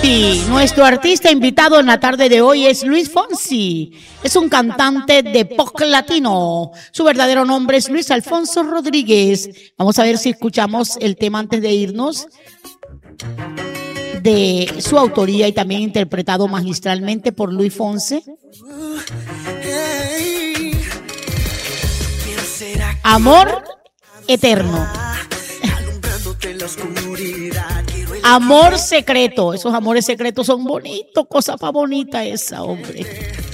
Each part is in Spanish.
Sí, nuestro artista invitado en la tarde de hoy es Luis Fonsi. Es un cantante de pop latino. Su verdadero nombre es Luis Alfonso Rodríguez. Vamos a ver si escuchamos el tema antes de irnos, de su autoría y también interpretado magistralmente por Luis Fonsi. Amor eterno. Amor secreto. Esos amores secretos son bonitos, cosa pa' bonita esa, hombre.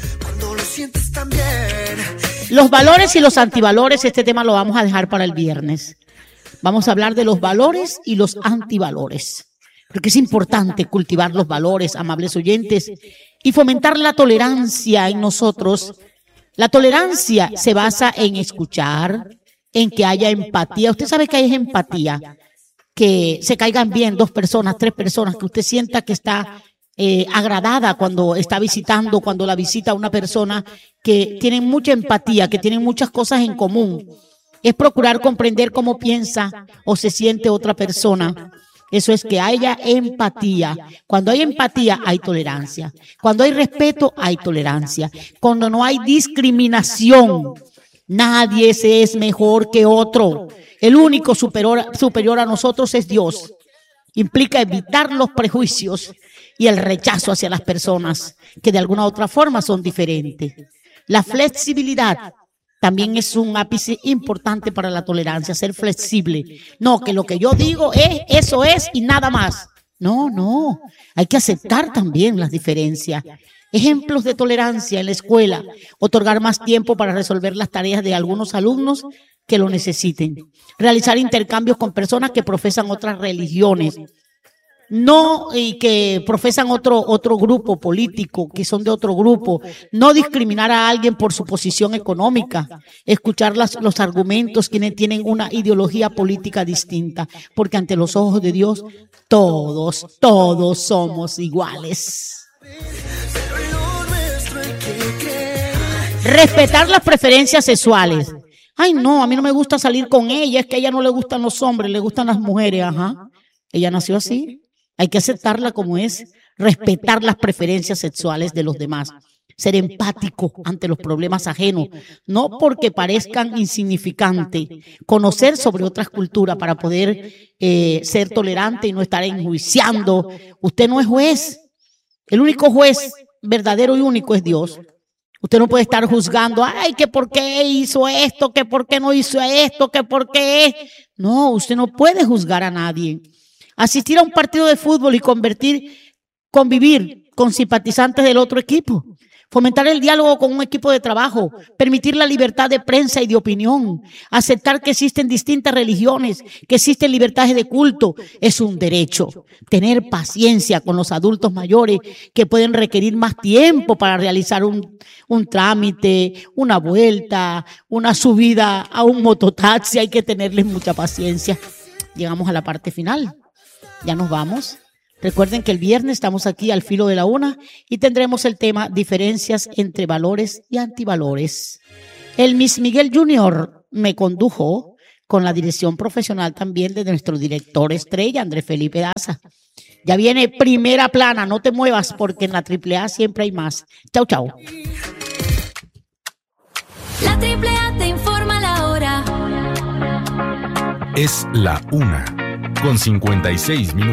Los valores y los antivalores, este tema lo vamos a dejar para el viernes. Vamos a hablar de los valores y los antivalores, porque es importante cultivar los valores, amables oyentes, y fomentar la tolerancia en nosotros. La tolerancia se basa en escuchar, en que haya empatía. Usted sabe que hay empatía, que se caigan bien 2 personas, 3 personas, que usted sienta que está agradada cuando está visitando, cuando la visita una persona, que tienen mucha empatía, que tienen muchas cosas en común. Es procurar comprender cómo piensa o se siente otra persona. Eso es que haya empatía. Cuando hay empatía, hay tolerancia. Cuando hay respeto, hay tolerancia. Cuando no hay discriminación, nadie se es mejor que otro. El único superior a nosotros es Dios. Implica evitar los prejuicios y el rechazo hacia las personas que de alguna u otra forma son diferentes. La flexibilidad también es un ápice importante para la tolerancia, ser flexible. No, que lo que yo digo es, eso es y nada más. No, hay que aceptar también las diferencias. Ejemplos de tolerancia en la escuela: otorgar más tiempo para resolver las tareas de algunos alumnos que lo necesiten. Realizar intercambios con personas que profesan otras religiones, y que profesan otro grupo político, que son de otro grupo. No discriminar a alguien por su posición económica. Escuchar los argumentos quienes tienen una ideología política distinta, porque ante los ojos de Dios todos somos iguales. Respetar las preferencias sexuales. Ay, no, a mí no me gusta salir con ella, es que a ella no le gustan los hombres, le gustan las mujeres. Ajá, ella nació así. Hay que aceptarla como es, respetar las preferencias sexuales de los demás, ser empático ante los problemas ajenos, no porque parezcan insignificantes, conocer sobre otras culturas para poder ser tolerante y no estar enjuiciando. Usted no es juez, el único juez verdadero y único es Dios. Usted no puede estar juzgando, ay, que por qué hizo esto, que por qué no hizo esto, que por qué. No, usted no puede juzgar a nadie. Asistir a un partido de fútbol y convivir con simpatizantes del otro equipo. Fomentar el diálogo con un equipo de trabajo. Permitir la libertad de prensa y de opinión. Aceptar que existen distintas religiones, que existen libertades de culto. Es un derecho. Tener paciencia con los adultos mayores que pueden requerir más tiempo para realizar un trámite, una vuelta, una subida a un mototaxi. Hay que tenerles mucha paciencia. Llegamos a la parte final. Ya nos vamos. Recuerden que el viernes estamos aquí al filo de la 1 y tendremos el tema diferencias entre valores y antivalores. El Miss Miguel Jr. me condujo con la dirección profesional también de nuestro director estrella, Andrés Felipe Daza. Ya viene Primera Plana, no te muevas porque en la AAA siempre hay más. Chau. La AAA te informa la hora. Es la 1:56 minutos.